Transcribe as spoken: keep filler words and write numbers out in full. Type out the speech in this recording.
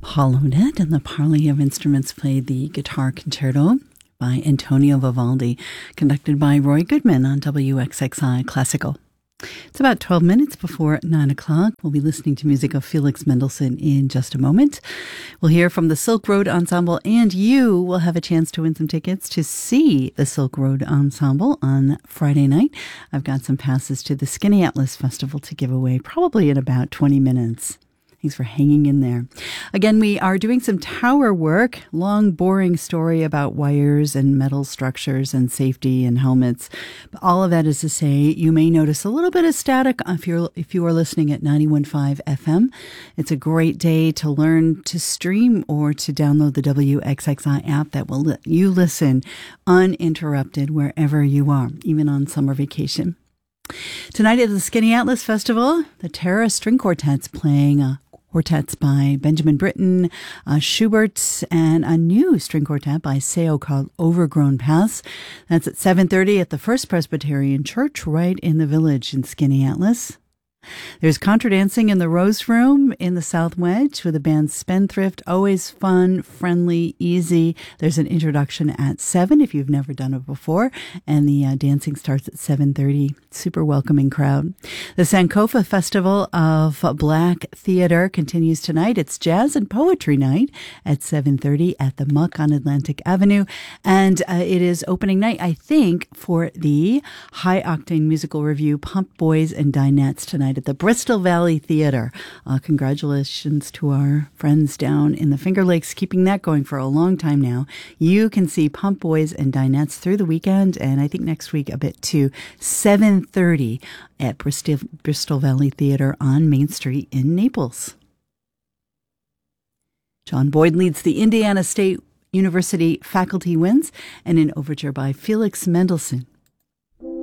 HollowNet and the Parley of Instruments played the Guitar Concerto by Antonio Vivaldi, conducted by Roy Goodman on W X X I Classical. It's about twelve minutes before nine o'clock. We'll be listening to music of Felix Mendelssohn in just a moment. We'll hear from the Silk Road Ensemble, and you will have a chance to win some tickets to see the Silk Road Ensemble on Friday night. I've got some passes to the Skinny Atlas Festival to give away, probably in about twenty minutes. Thanks for hanging in there. Again, we are doing some tower work, long, boring story about wires and metal structures and safety and helmets. But all of that is to say, you may notice a little bit of static if you're if you are listening at ninety-one point five F M. It's a great day to learn to stream or to download the W X X I app that will let you listen uninterrupted wherever you are, even on summer vacation. Tonight at the Skinny Atlas Festival, the Terra String Quartet's playing a quartets by Benjamin Britten, uh, Schubert, and a new string quartet by Seo called Overgrown Paths. That's at seven thirty at the First Presbyterian Church right in the village in Skinny Atlas. There's contra dancing in the Rose Room in the South Wedge with the band Spendthrift. Always fun, friendly, easy. There's an introduction at seven if you've never done it before, and the uh, dancing starts at seven thirty. Super welcoming crowd. The Sankofa Festival of Black Theater continues tonight. It's jazz and poetry night at seven thirty at the Muck on Atlantic Avenue, and uh, it is opening night, I think, for the High Octane Musical Review Pump Boys and Dinettes tonight at the Bristol Valley Theater. Uh, congratulations to our friends down in the Finger Lakes, keeping that going for a long time now. You can see Pump Boys and Dinettes through the weekend, and I think next week a bit too. seven thirty at Bristol, Bristol Valley Theater on Main Street in Naples. John Boyd leads the Indiana State University Faculty Winds and an overture by Felix Mendelssohn.